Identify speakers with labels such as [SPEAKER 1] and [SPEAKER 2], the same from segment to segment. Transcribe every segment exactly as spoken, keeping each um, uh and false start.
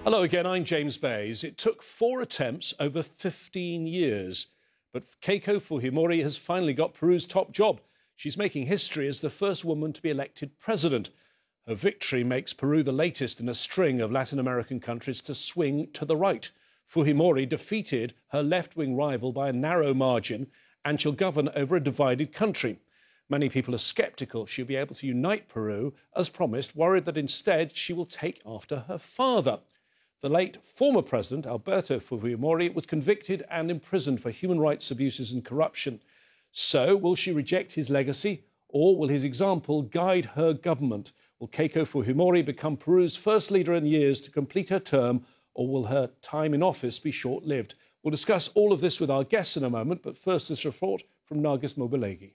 [SPEAKER 1] Hello again, I'm James Bays. It took four attempts over fifteen years, but Keiko Fujimori has finally got Peru's top job. She's making history as the first woman to be elected president. Her victory makes Peru the latest in a string of Latin American countries to swing to the right. Fujimori defeated her left-wing rival by a narrow margin, and she'll govern over a divided country. Many people are sceptical she'll be able to unite Peru, as promised, worried that instead she will take after her father. The late former president, Alberto Fujimori, was convicted and imprisoned for human rights abuses and corruption. So, will she reject his legacy, or will his example guide her government? Will Keiko Fujimori become Peru's first leader in years to complete her term, or will her time in office be short-lived? We'll discuss all of this with our guests in a moment, but first this report from Nargis Mobilegi.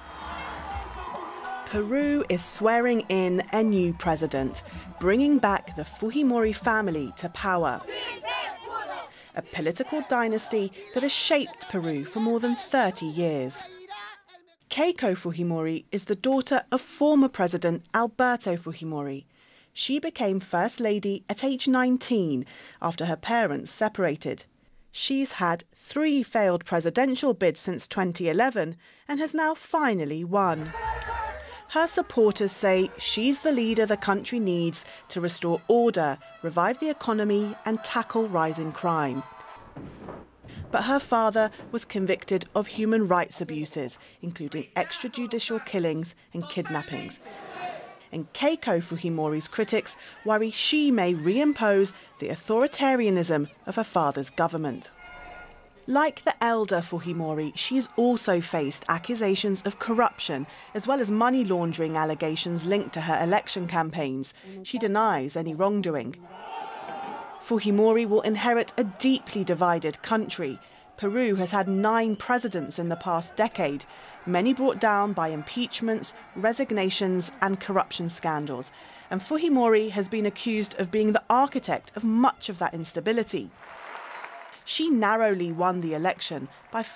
[SPEAKER 2] Peru is swearing in a new president, bringing back the Fujimori family to power. A political dynasty that has shaped Peru for more than thirty years. Keiko Fujimori is the daughter of former President Alberto Fujimori. She became First Lady at age nineteen after her parents separated. She's had three failed presidential bids since twenty eleven and has now finally won. Her supporters say she's the leader the country needs to restore order, revive the economy and tackle rising crime. But her father was convicted of human rights abuses, including extrajudicial killings and kidnappings. And Keiko Fujimori's critics worry she may reimpose the authoritarianism of her father's government. Like the elder Fujimori, she's also faced accusations of corruption, as well as money laundering allegations linked to her election campaigns. She denies any wrongdoing. Fujimori will inherit a deeply divided country. Peru has had nine presidents in the past decade, many brought down by impeachments, resignations and corruption scandals. And Fujimori has been accused of being the architect of much of that instability. She narrowly won the election by